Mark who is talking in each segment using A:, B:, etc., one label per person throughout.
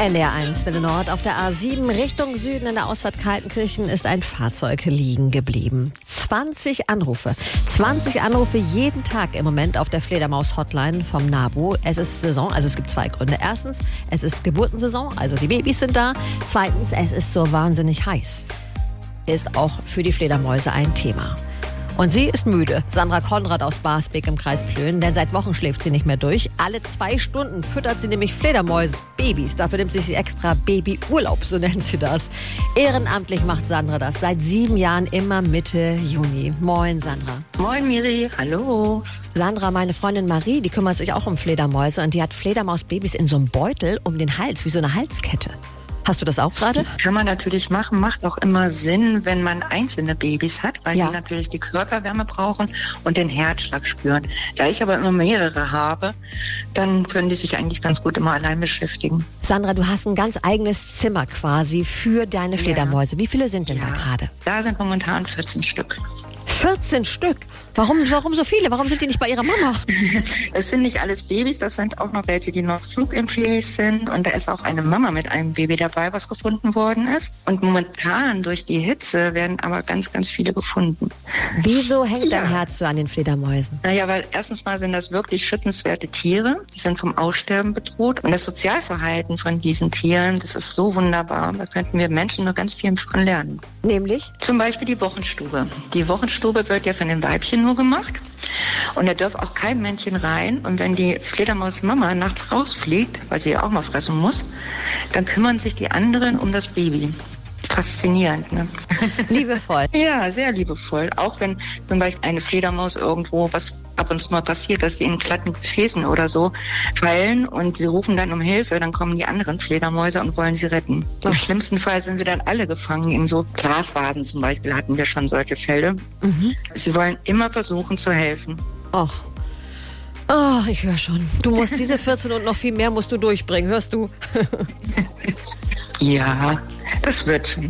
A: NDR1 Welle Nord auf der A7 Richtung Süden in der Ausfahrt Kaltenkirchen ist ein Fahrzeug liegen geblieben. 20 Anrufe jeden Tag im Moment auf der Fledermaus-Hotline vom NABU. Es ist Saison, also es gibt zwei Gründe. Erstens, es ist Geburtensaison, also die Babys sind da. Zweitens, es ist so wahnsinnig heiß. Ist auch für die Fledermäuse ein Thema. Und sie ist müde. Sandra Konrad aus Barsbek im Kreis Plön, denn seit Wochen schläft sie nicht mehr durch. Alle 2 Stunden füttert sie nämlich Fledermäuse, Babys. Dafür nimmt sie extra Babyurlaub, so nennt sie das. Ehrenamtlich macht Sandra das seit 7 Jahren immer Mitte Juni. Moin, Sandra.
B: Moin, Miri. Hallo.
A: Sandra, meine Freundin Marie, die kümmert sich auch um Fledermäuse und die hat Fledermausbabys in so einem Beutel um den Hals, wie so eine Halskette. Hast du das auch gerade?
B: Kann man natürlich machen, macht auch immer Sinn, wenn man einzelne Babys hat, weil die natürlich die Körperwärme brauchen und den Herzschlag spüren. Da ich aber immer mehrere habe, dann können die sich eigentlich ganz gut immer allein beschäftigen.
A: Sandra, du hast ein ganz eigenes Zimmer quasi für deine Fledermäuse. Wie viele sind denn da gerade?
B: Da sind momentan 14 Stück.
A: 14 Stück? Warum so viele? Warum sind die nicht bei ihrer Mama?
B: Es sind nicht alles Babys, das sind auch noch welche, die noch flugunfähig sind. Und da ist auch eine Mama mit einem Baby dabei, was gefunden worden ist. Und momentan durch die Hitze werden aber ganz, ganz viele gefunden.
A: Wieso hängt dein Herz so an den Fledermäusen?
B: Naja, weil erstens mal sind das wirklich schützenswerte Tiere. Die sind vom Aussterben bedroht. Und das Sozialverhalten von diesen Tieren, das ist so wunderbar. Da könnten wir Menschen noch ganz viel von lernen.
A: Nämlich?
B: Zum Beispiel die Wochenstube. Die Wochenstube wird ja von den Weibchen nur gemacht. Und da darf auch kein Männchen rein. Und wenn die Fledermausmama nachts rausfliegt, weil sie ja auch mal fressen muss, dann kümmern sich die anderen um das Baby. Faszinierend, ne?
A: Liebevoll.
B: Ja, sehr liebevoll. Auch wenn zum Beispiel eine Fledermaus irgendwo, was ab und zu mal passiert, dass die in glatten Gefäßen oder so fallen und sie rufen dann um Hilfe, dann kommen die anderen Fledermäuse und wollen sie retten. Im schlimmsten Fall sind sie dann alle gefangen. In so Glasvasen zum Beispiel hatten wir schon solche Fälle. Sie wollen immer versuchen zu helfen.
A: Ach. Oh, ich höre schon. Du musst diese 14 und noch viel mehr musst du durchbringen, hörst du?
B: Ja, das wird schon.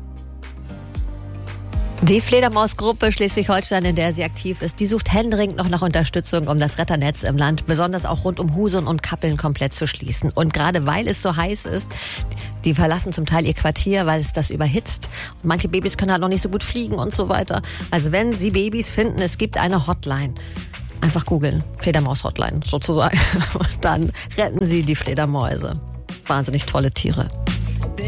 A: Die Fledermausgruppe Schleswig-Holstein, in der sie aktiv ist, die sucht händeringend noch nach Unterstützung, um das Retternetz im Land, besonders auch rund um Husum und Kappeln, komplett zu schließen. Und gerade weil es so heiß ist, die verlassen zum Teil ihr Quartier, weil es das überhitzt. Und manche Babys können halt noch nicht so gut fliegen und so weiter. Also wenn Sie Babys finden, es gibt eine Hotline. Einfach googeln, Fledermaus-Hotline sozusagen. Und dann retten Sie die Fledermäuse. Wahnsinnig tolle Tiere.